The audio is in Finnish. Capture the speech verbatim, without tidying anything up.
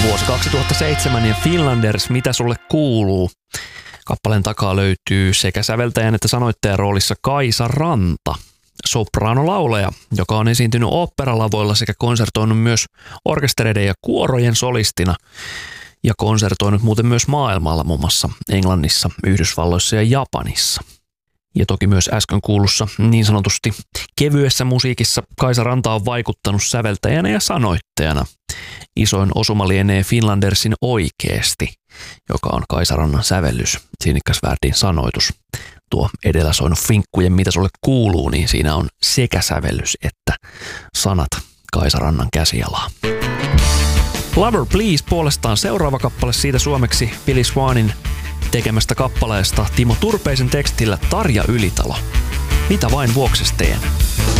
Vuosi kaksituhattaseitsemän ja Finlanders, mitä sulle kuuluu? Kappaleen takaa löytyy sekä säveltäjän että sanoittajan roolissa Kaisa Ranta, sopraanolaulaja, joka on esiintynyt oopperalavoilla sekä konsertoinut myös orkestereiden ja kuorojen solistina ja konsertoinut muuten myös maailmalla, muun muassa Englannissa, Yhdysvalloissa ja Japanissa. Ja toki myös äsken kuulussa niin sanotusti kevyessä musiikissa Kaisa Ranta on vaikuttanut säveltäjänä ja sanoittajana. Isoin osuma lienee Finlandersin Oikeesti, joka on Kaisa Rannan sävellys, Sinnikkas Värdin sanoitus. Tuo edellä soinut Finkkujen mitä sulle kuuluu, niin siinä on sekä sävellys että sanat Kaisa Rannan käsialaa. Lover Please puolestaan seuraava kappale siitä suomeksi Billy Swanin tekemästä kappaleesta Timo Turpeisen tekstillä Tarja Ylitalo. Mitä vain vuokses teen.